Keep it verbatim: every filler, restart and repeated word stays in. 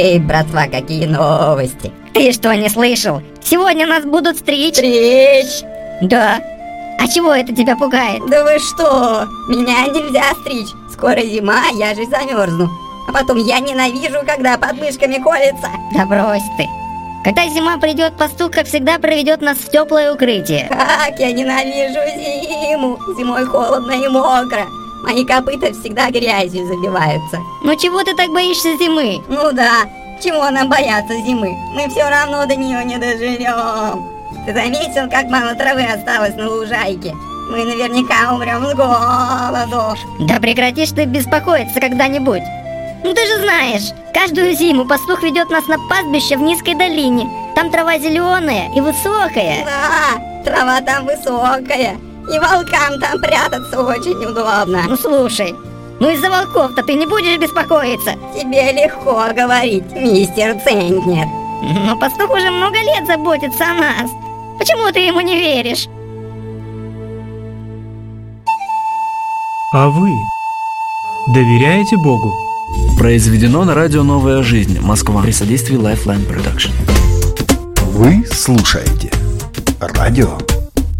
Эй, братва, какие новости? Ты что, не слышал? Сегодня нас будут стричь. Стричь? Да. А чего это тебя пугает? Да вы что? Меня нельзя стричь. Скоро зима, я же замерзну. А потом я ненавижу, когда под мышками колется. Да брось ты. Когда зима придет, пастух, как всегда, проведет нас в теплое укрытие. Как я ненавижу зиму. Зимой холодно и мокро. Мои копыта всегда грязью забиваются. Ну чего ты так боишься зимы? Ну да, чего нам бояться зимы? Мы все равно до нее не доживем. Ты заметил, как мало травы осталось на лужайке? Мы наверняка умрем с голоду. Да прекратишь ты беспокоиться когда-нибудь. Ну ты же знаешь, каждую зиму пастух ведет нас на пастбище в низкой долине. Там трава зеленая и высокая. Да, трава там высокая. И волкам там прятаться очень удобно. Ну слушай, ну из-за волков-то ты не будешь беспокоиться? Тебе легко говорить, мистер Центнер. Но пастух уже много лет заботится о нас. Почему ты ему не веришь? А вы доверяете Богу? Произведено на радио «Новая жизнь», Москва, при содействии Lifeline Production. Вы слушаете радио